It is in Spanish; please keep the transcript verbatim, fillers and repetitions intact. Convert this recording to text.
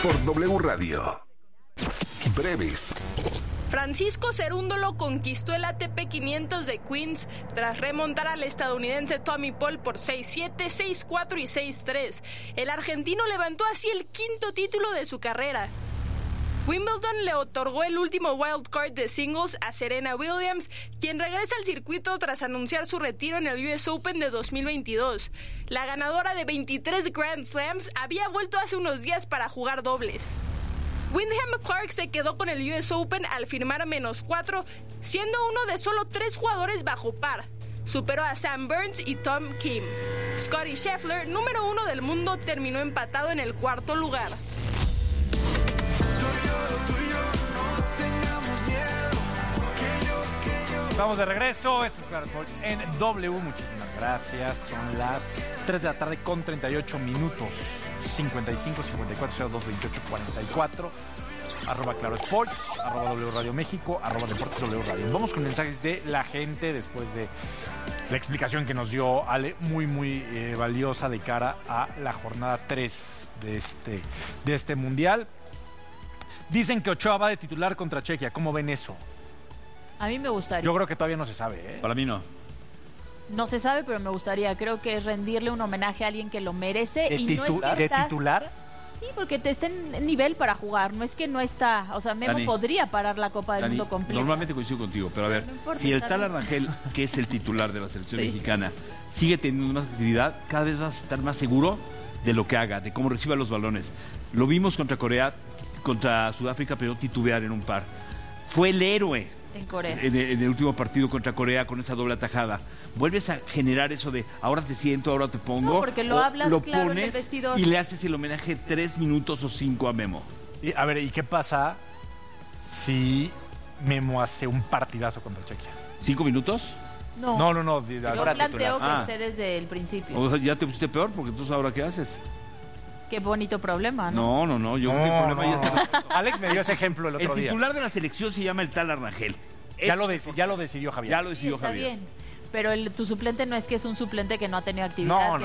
por W Radio. Breves. Francisco Cerúndolo conquistó el A T P quinientos de Queens tras remontar al estadounidense Tommy Paul por seis siete, seis cuatro y seis tres. El argentino levantó así el quinto título de su carrera. Wimbledon le otorgó el último wild card de singles a Serena Williams, quien regresa al circuito tras anunciar su retiro en el U S Open de dos mil veintidós. La ganadora de veintitrés Grand Slams había vuelto hace unos días para jugar dobles. Wyndham Clark se quedó con el U S Open al firmar menos cuatro, siendo uno de solo tres jugadores bajo par. Superó a Sam Burns y Tom Kim. Scottie Scheffler, número uno del mundo, terminó empatado en el cuarto lugar. Estamos de regreso, esto es Claro Sports en W, muchísimas gracias. Son las tres de la tarde con treinta y ocho minutos, cincuenta y cinco, cincuenta y cuatro, cero dos, veintiocho, cuarenta y cuatro, arroba Claro Sports, arroba W Radio México, arroba Deportes W Radio. Vamos con mensajes de la gente después de la explicación que nos dio Ale, muy muy eh, valiosa de cara a la jornada tres de este, de este Mundial. Dicen que Ochoa va de titular contra Chequia, ¿cómo ven eso? A mí me gustaría. Yo creo que todavía no se sabe, ¿eh? Para mí no. No se sabe, pero me gustaría. Creo que es rendirle un homenaje a alguien que lo merece. ¿De, y titu- no es que ¿de estás... titular? Sí, porque te está en nivel para jugar. No es que no está. O sea, Memo Dani, podría parar la Copa del Dani, Mundo completa. Normalmente coincido contigo, pero a ver, No importa, si el está tal bien. Arrangel, que es el titular de la selección Sí. mexicana, sigue teniendo más actividad, cada vez vas a estar más seguro de lo que haga, de cómo reciba los balones. Lo vimos contra Corea, contra Sudáfrica, pero titubear en un par. Fue el héroe En Corea. en el, en el último partido contra Corea con esa doble atajada. Vuelves a generar eso de ahora te siento, ahora te pongo. No, porque lo o hablas lo claro en el pones vestidor. y le haces el homenaje tres minutos o cinco a Memo. Y, a ver, ¿y qué pasa si Memo hace un partidazo contra Chequia? ¿Cinco minutos? No, No, no, no. di- yo ahora planteo titular. que Ah. esté desde el principio. O sea, ya te pusiste peor, porque entonces ahora ¿qué haces? Qué bonito problema, ¿no? No, no, no. Yo No, creo que el problema no, ya no. está. Alex me dio ese ejemplo el El otro día. titular de la selección se llama el tal Arrangel. Ya lo, deci- ya lo decidió Javier. Ya lo Sí, decidió está Javier. bien. Pero el, tu suplente no es que es un suplente que no ha tenido actividad. No, que